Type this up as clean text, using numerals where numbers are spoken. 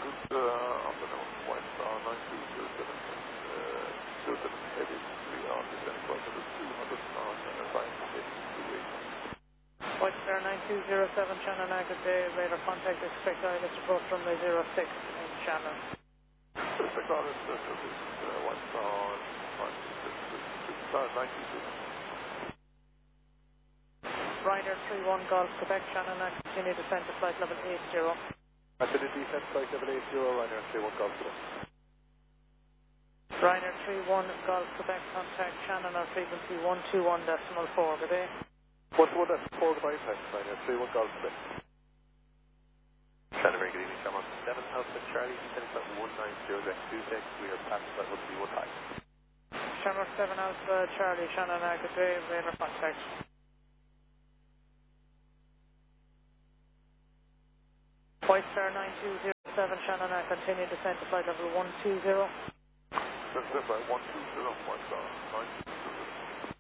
Good afternoon, White Star 9207, 07 heavy, we are descending flight level 200 on flying heading to White Star 9207, Shannon, good day, radar contact, expect ILS approach runway 06 in Shannon. Expect ILS service, White Star 9207. Ryder 31 Golf, Quebec, Shannon, continue descent to flight level 80. Continue descent flight level 80, Ryder 31 Golf, Quebec. Ryder 31 Golf, Quebec, contact Shannon on frequency 121.4, good day. 121.4, goodbye, Ryder 31 Golf, Quebec. Shannon, very good evening, Shamrock 7 Alpha Charlie, descending flight 190.26, we are passing flight 115. Shamrock 7 Alpha Charlie, Shannon, good day, radar contact. White Star 9207, Shannon, continue descent to flight level 120. Descent flight 120, White Star 9207.